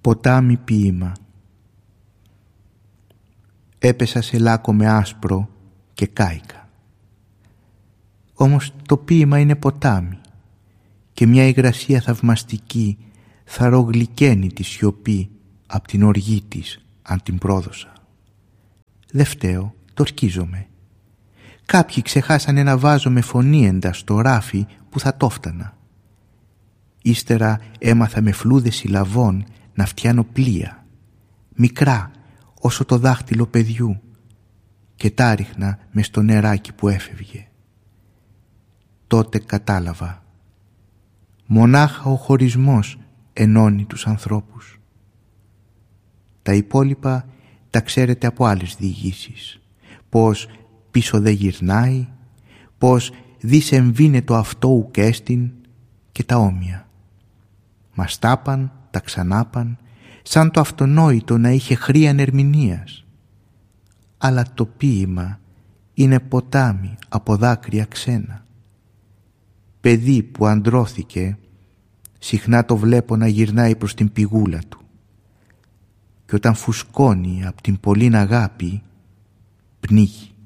Ποτάμι ποίημα. Έπεσα σε λάκκο με άσπρο και κάηκα. Όμως το ποίημα είναι ποτάμι και μια υγρασία θαυμαστική θα ρογλικαίνει τη σιωπή απ' την οργή της αν την πρόδωσα. Δε φταίω, το ορκίζομαι. Κάποιοι ξεχάσανε να βάζω με φωνήεντα στο ράφι που θα το φτανα. Ύστερα έμαθα με φλούδες συλλαβών να φτιάνω πλοία, μικρά όσο το δάχτυλο παιδιού, και τα ρίχνα μες στο νεράκι που έφευγε. Τότε κατάλαβα. Μονάχα ο χωρισμός ενώνει τους ανθρώπους. Τα υπόλοιπα τα ξέρετε από άλλες διηγήσεις. Πως πίσω δεν γυρνάει, πως δις εμβήνε το αυτό ουκ έστιν και τα όμοια. Μας τάπαν, τα ξανάπαν, σαν το αυτονόητο να είχε χρίαν ερμηνείας. Αλλά το ποίημα είναι ποτάμι από δάκρυα ξένα. Παιδί που αντρώθηκε, συχνά το βλέπω να γυρνάει προς την πηγούλα του. Και όταν φουσκώνει από την πολλήν αγάπη, πνίγει.